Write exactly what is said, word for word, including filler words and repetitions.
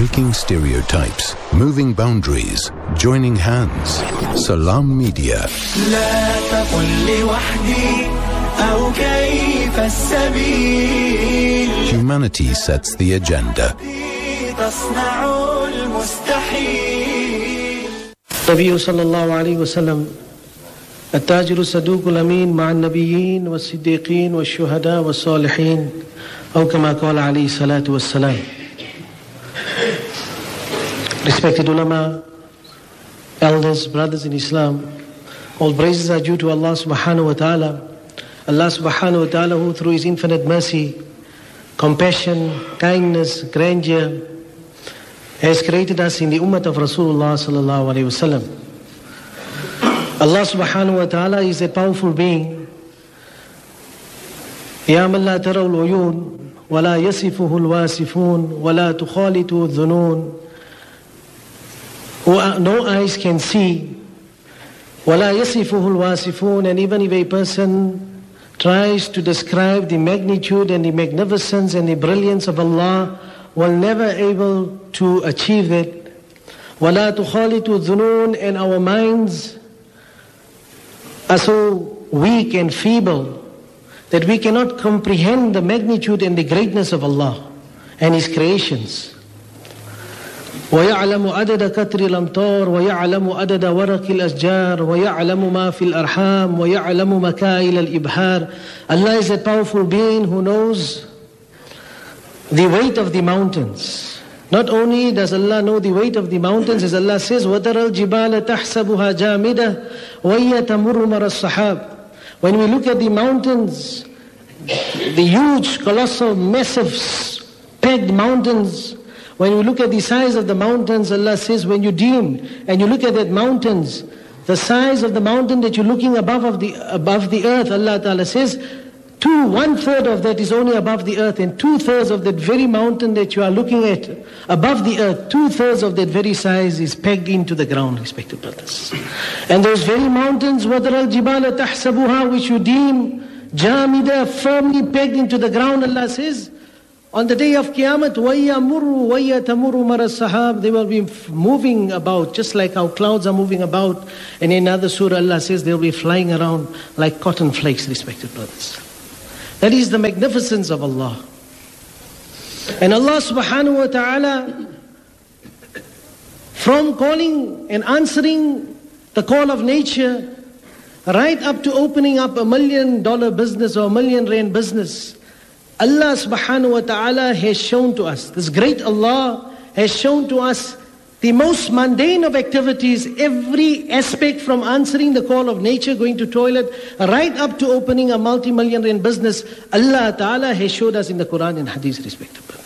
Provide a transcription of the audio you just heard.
Breaking stereotypes, moving boundaries, joining hands. Salam Media. لا تقل لوحدي أو كيف السبيل. Humanity sets the agenda. تصنع المستحيل. النبي صلى الله عليه وسلم التاجر الصدوق الأمين مع النبيين والصديقين والشهداء والصالحين أو كما قال عليه الصلاة والسلام. Respected ulama, elders, brothers in Islam, all praises are due to Allah subhanahu wa ta'ala. Allah subhanahu wa ta'ala, who through His infinite mercy, compassion, kindness, grandeur, has created us in the ummah of Rasulullah sallallahu alayhi wa sallam. Allah subhanahu wa ta'ala is a powerful being. يَا مَنْ لَا تَرَوْا الْعُيُونَ وَلَا يَصِفُهُ الْوَاسِفُونَ وَلَا تُخَالِطُهُ الظُّنُونَ, who no eyes can see, وَلَا يَصِفُهُ الْوَاسِفُونَ, and even if a person tries to describe the magnitude and the magnificence and the brilliance of Allah, will never able to achieve it. وَلَا تُخَالِطُ الظُّنُونَ, and our minds are so weak and feeble that we cannot comprehend the magnitude and the greatness of Allah and His creations. وَيَعْلَمُ عَدَدَ كَتْرِ الْأَمْطَارِ وَيَعْلَمُ عَدَدَ وَرَقِ الْأَشْجَارِ وَيَعْلَمُ مَا فِي الْأَرْحَامِ وَيَعْلَمُ مَكَائِلَ الْإِبْهَارِ. Allah is a powerful being who knows the weight of the mountains. Not only does Allah know the weight of the mountains, as Allah says, وَتَرَى الْجِبَالَ تَحْسَبُهَا جَامِدَةً وَهِيَ تَمُرُّ مَرَ السَّحَابِ. When we look at the mountains, the huge, colossal, massive, pegged mountains, when we look at the size of the mountains, Allah says, when you deem and you look at that mountains, the size of the mountain that you're looking above of the above the earth, Allah Ta'ala says, two, one third of that is only above the earth, and two thirds of that very mountain that you are looking at above the earth, two thirds of that very size is pegged into the ground, respected brothers. And those very mountains, وَتَرَى الْجِبَالَ تَحْسَبُهَا, which you deem jamida, firmly pegged into the ground, Allah says, on the day of Qiyamah, وَيَّمُرُّ وَيَّتَمُرُّ مَرَ السَّحَابِ, they will be moving about just like how clouds are moving about. And in another surah, Allah says they will be flying around like cotton flakes, respected brothers. That is the magnificence of Allah. And Allah subhanahu wa ta'ala, from calling and answering the call of nature, right up to opening up a million dollar business or a million rand business, Allah subhanahu wa ta'ala has shown to us, this great Allah has shown to us the most mundane of activities, every aspect from answering the call of nature, going to toilet, right up to opening a multi-million rand business. Allah Ta'ala has showed us in the Quran and Hadith, respected brothers.